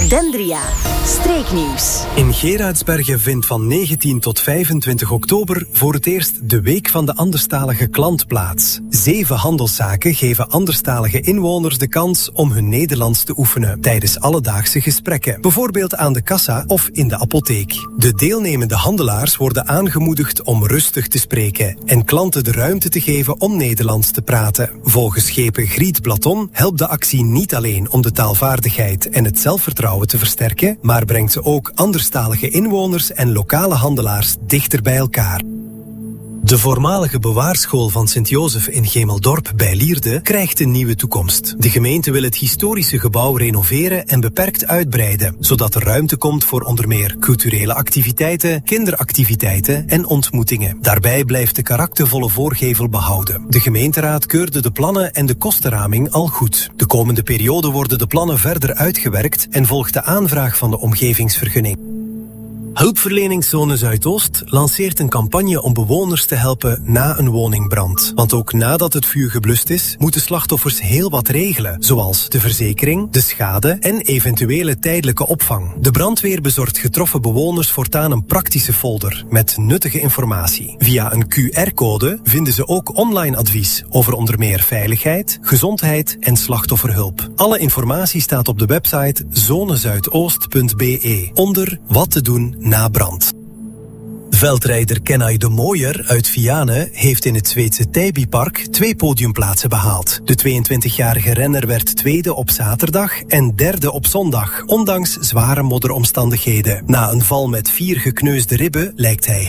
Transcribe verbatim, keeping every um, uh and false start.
Dendria, streeknieuws. In Gerardsbergen vindt van negentien tot vijfentwintig oktober voor het eerst de Week van de Anderstalige Klant plaats. Zeven handelszaken geven anderstalige inwoners de kans om hun Nederlands te oefenen tijdens alledaagse gesprekken. Bijvoorbeeld aan de kassa of in de apotheek. De deelnemende handelaars worden aangemoedigd om rustig te spreken en klanten de ruimte te geven om Nederlands te praten. Volgens schepen Griet Platon helpt de actie niet alleen om de taalvaardigheid en het zelfvertrouwen te versterken, maar brengt ze ook anderstalige inwoners en lokale handelaars dichter bij elkaar. De voormalige bewaarschool van Sint-Jozef in Gemeldorp bij Lierde krijgt een nieuwe toekomst. De gemeente wil het historische gebouw renoveren en beperkt uitbreiden, zodat er ruimte komt voor onder meer culturele activiteiten, kinderactiviteiten en ontmoetingen. Daarbij blijft de karaktervolle voorgevel behouden. De gemeenteraad keurde de plannen en de kostenraming al goed. De komende periode worden de plannen verder uitgewerkt en volgt de aanvraag van de omgevingsvergunning. Hulpverleningszone Zuidoost lanceert een campagne om bewoners te helpen na een woningbrand. Want ook nadat het vuur geblust is, moeten slachtoffers heel wat regelen, zoals de verzekering, de schade en eventuele tijdelijke opvang. De brandweer bezorgt getroffen bewoners voortaan een praktische folder met nuttige informatie. Via een Q R-code vinden ze ook online advies over onder meer veiligheid, gezondheid en slachtofferhulp. Alle informatie staat op de website zonezuidoost punt b e onder wat te doen na brand. Veldrijder Kenai de Mooier uit Vianen heeft in het Zweedse Täbypark twee podiumplaatsen behaald. De tweeëntwintigjarige renner werd tweede op zaterdag en derde op zondag, ondanks zware modderomstandigheden. Na een val met vier gekneusde ribben lijkt hij